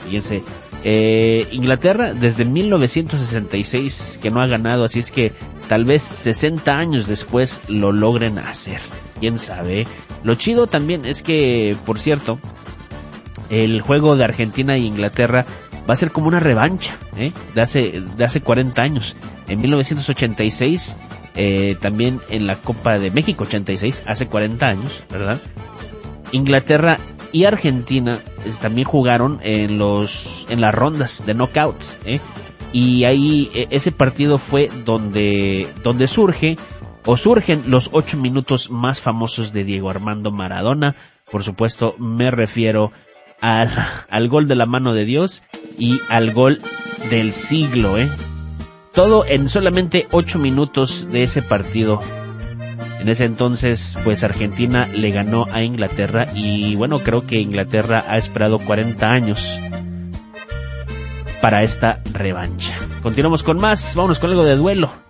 Fíjense, Inglaterra desde 1966 que no ha ganado, así es que tal vez 60 años después lo logren hacer. Quién sabe. Lo chido también es que, por cierto, el juego de Argentina e Inglaterra va a ser como una revancha, de hace 40 años. En 1986, también en la Copa de México 86, hace 40 años, ¿verdad? Inglaterra y Argentina también jugaron en las rondas de knockout, y ahí ese partido fue donde surgen los 8 minutos más famosos de Diego Armando Maradona. Por supuesto, me refiero al gol de la mano de Dios y al gol del siglo, todo en solamente 8 minutos de ese partido. En ese entonces, pues Argentina le ganó a Inglaterra y bueno, creo que Inglaterra ha esperado 40 años para esta revancha. Continuamos con más, vámonos con algo de duelo.